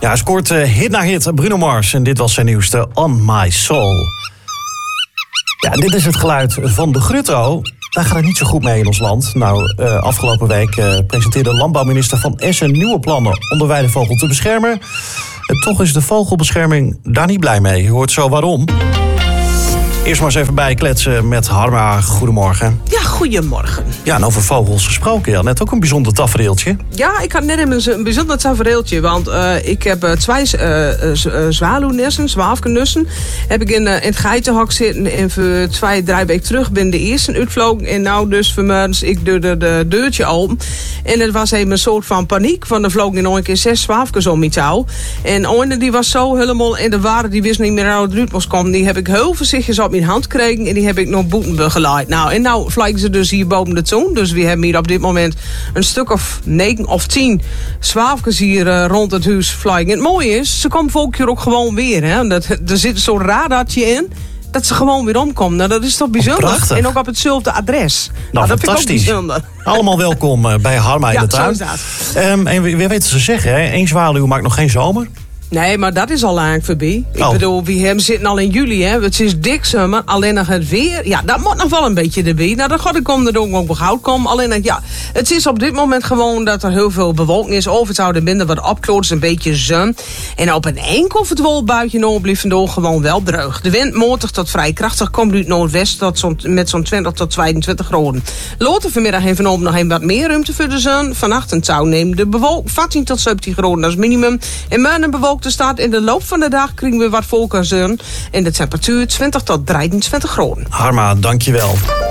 Ja, hij scoort hit na hit, Bruno Mars. En dit was zijn nieuwste On My Soul. Ja, dit is het geluid van de Grutto. Daar gaat het niet zo goed mee in ons land. Nou, afgelopen week presenteerde landbouwminister Van Essen nieuwe plannen om de weidevogel te beschermen. En toch is de vogelbescherming daar niet blij mee. Je hoort zo waarom. Eerst maar eens even bijkletsen met Harma. Goedemorgen. Ja, goedemorgen. Ja, en over vogels gesproken. Ja, net ook een bijzonder tafereeltje. Ja, ik had net een bijzonder tafereeltje. Want ik heb 2 zwaluwnessen, zwaafkenussen. Heb ik in het geitenhok zitten. En voor 2-3 weken terug ben de eerste uitvlogen. En nou dus vanmorgens ik de deurtje open. En het was even een soort van paniek. Want er vlogen nog een keer 6 zwaafkes om mijn touw. En Oine die was zo helemaal in de war. Die wist niet meer hoe het eruit moest komen. Die heb ik heel voorzichtig op mijn hand gekregen. En die heb ik nog boeten begeleid. Nou, en nou vliegen ze dus hier boven de toon. Dus we hebben hier op dit moment een stuk of 9 of 10 zwaafkes hier rond het huis vliegen. En het mooie is, ze komen volgende keer ook gewoon weer. Hè? Er zit zo'n radartje in. Dat ze gewoon weer omkomen. Nou, dat is toch bijzonder? Prachtig. En ook op hetzelfde adres. Nou, dat fantastisch. vind ik ook bijzonder. Allemaal welkom bij Harma in de tuin. Ja, zo is dat. En we weten ze zeggen, hè? 1 zwaluw maakt nog geen zomer. Nee, maar dat is al eigenlijk voorbij. Oh. Ik bedoel, we zitten al in juli, hè. Het is dik zomer, alleen nog het weer. Ja, dat moet nog wel een beetje erbij. Nou, dan gaat er ook behoud komen. Alleen nog, ja, het is op dit moment gewoon dat er heel veel bewolking is. Of het zou er minder wat opkloot, een beetje zon. En op een enkel verdwol buitje nog blijft vandoor gewoon wel droog. De wind matig tot vrij krachtig komt uit noordwest met zo'n 20 tot 22 graden. Later vanmiddag en vanavond nog even wat meer ruimte voor de zon. Vannacht een touw neemt de bewolking 14 tot 17 graden als minimum. En morgen een bewolkte staat. In de loop van de dag krijgen we wat volker zon. En de temperatuur 20 tot 23 graden. Harma, dankjewel.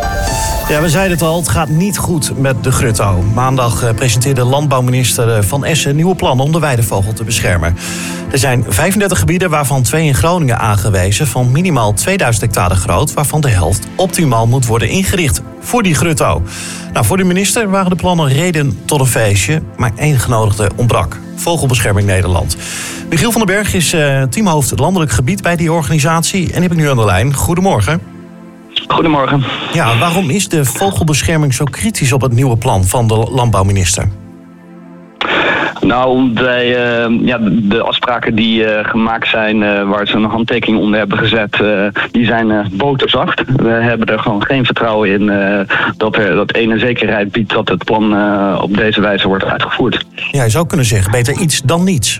Ja, we zeiden het al, het gaat niet goed met de Grutto. Maandag presenteerde landbouwminister Van Essen nieuwe plannen om de weidevogel te beschermen. Er zijn 35 gebieden, waarvan 2 in Groningen aangewezen, van minimaal 2000 hectare groot, waarvan de helft optimaal moet worden ingericht voor die Grutto. Nou, voor de minister waren de plannen reden tot een feestje, maar 1 genodigde ontbrak. Vogelbescherming Nederland. Michiel van den Berg is teamhoofd landelijk gebied bij die organisatie. En die heb ik nu aan de lijn. Goedemorgen. Goedemorgen. Ja, waarom is de vogelbescherming zo kritisch op het nieuwe plan van de landbouwminister? Nou, omdat wij de afspraken die gemaakt zijn, waar ze een handtekening onder hebben gezet, die zijn boterzacht. We hebben er gewoon geen vertrouwen in dat ene zekerheid biedt dat het plan op deze wijze wordt uitgevoerd. Ja, je zou kunnen zeggen, beter iets dan niets.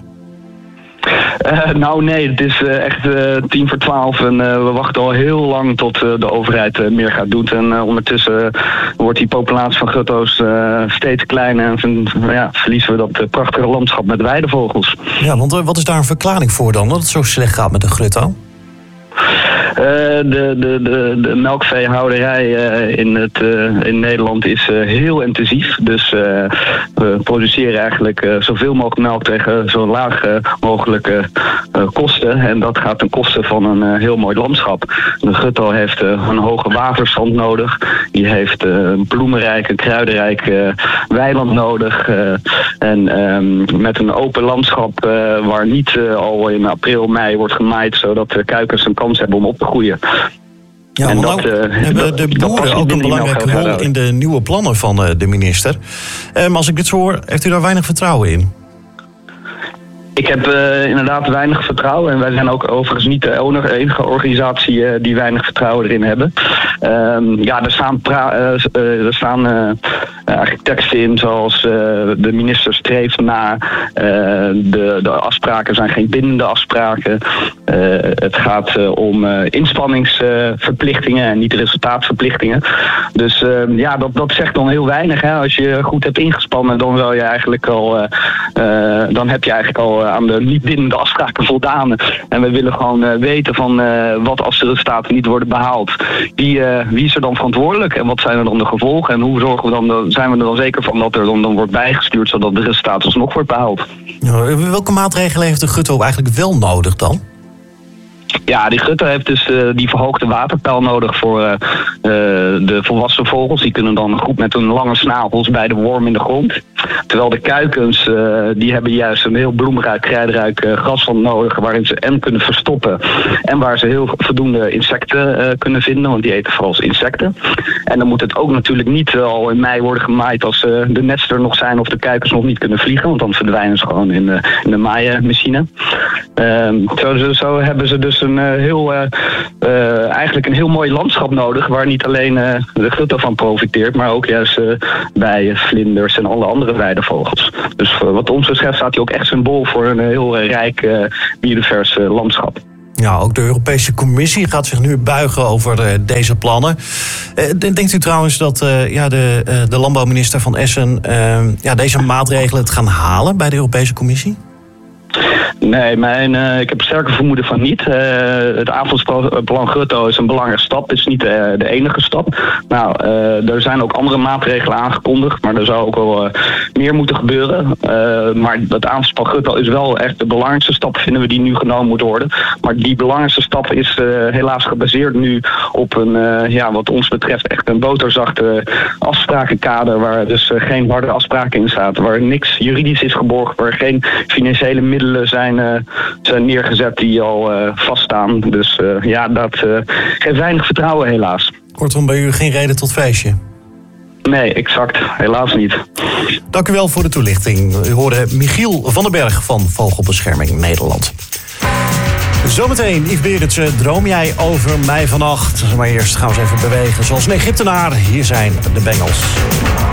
Nou nee, het is echt 11:10 en we wachten al heel lang tot de overheid meer gaat doen. En ondertussen wordt die populatie van grutto's steeds kleiner en verliezen we dat prachtige landschap met weidevogels. Ja, want wat is daar een verklaring voor dan, dat het zo slecht gaat met de grutto? De melkveehouderij in Nederland is heel intensief. Dus we produceren eigenlijk zoveel mogelijk melk tegen zo laag mogelijke kosten. En dat gaat ten koste van een heel mooi landschap. De grutto heeft een hoge waterstand nodig. Die heeft een bloemenrijk, een kruidenrijk weiland nodig. En met een open landschap waar niet al in april, mei wordt gemaaid, zodat de kuikens een kans hebben om op te groeien. Ja, en hebben de boeren ook een belangrijke rol in de nieuwe plannen van de minister. Als ik dit zo hoor, heeft u daar weinig vertrouwen in? Ik heb inderdaad weinig vertrouwen. En wij zijn ook overigens niet de enige organisatie die weinig vertrouwen erin hebben. Er staan eigenlijk teksten in zoals de minister streeft naar de afspraken zijn geen bindende afspraken. Het gaat om inspanningsverplichtingen en niet resultaatverplichtingen. Dus dat zegt dan heel weinig. Hè? Als je goed hebt ingespannen, dan heb je eigenlijk al aan de niet bindende afspraken voldaan. En we willen gewoon weten van wat als de resultaten niet worden behaald. Wie is er dan verantwoordelijk en wat zijn er dan de gevolgen? En hoe zijn we er dan zeker van dat er dan wordt bijgestuurd zodat de resultaten alsnog wordt behaald? Welke maatregelen heeft de Grutto eigenlijk wel nodig dan? Ja, die gutter heeft dus die verhoogde waterpeil nodig voor de volwassen vogels. Die kunnen dan goed met hun lange snavels bij de worm in de grond. Terwijl de kuikens, die hebben juist een heel bloemrijk, kruidrijk grasland nodig, waarin ze en kunnen verstoppen en waar ze heel voldoende insecten kunnen vinden, want die eten vooral insecten. En dan moet het ook natuurlijk niet al in mei worden gemaaid als de nesten er nog zijn of de kuikens nog niet kunnen vliegen, want dan verdwijnen ze gewoon in de maaimachine. Zo hebben ze dus eigenlijk een heel mooi landschap nodig, waar niet alleen de gutter van profiteert, maar ook juist bijen, vlinders en alle andere weidevogels. Dus wat ons betreft staat hij ook echt symbool voor een heel rijk biodivers landschap. Ja, ook de Europese Commissie gaat zich nu buigen over deze plannen. Denkt u trouwens dat de landbouwminister van Essen deze maatregelen het gaan halen bij de Europese Commissie? Nee, ik heb een sterke vermoeden van niet. Het avondsplan Grutto is een belangrijke stap. Het is niet de enige stap. Nou, er zijn ook andere maatregelen aangekondigd, maar er zou ook wel meer moeten gebeuren. Maar het avondsplan Grutto is wel echt de belangrijkste stap, vinden we, die nu genomen moet worden. Maar die belangrijkste stap is helaas gebaseerd nu op een, wat ons betreft, echt een boterzachte afsprakenkader, waar dus geen harde afspraken in zaten, waar niks juridisch is geborgd, waar geen financiële middelen zijn neergezet die al vaststaan. Dus dat geeft weinig vertrouwen helaas. Kortom, bij u geen reden tot feestje? Nee, exact. Helaas niet. Dank u wel voor de toelichting. U hoorde Michiel van den Berg van Vogelbescherming Nederland. Zometeen, Yves Berendsen, droom jij over mij vannacht? Maar eerst gaan we eens even bewegen. Zoals een Egyptenaar, hier zijn de Bengals.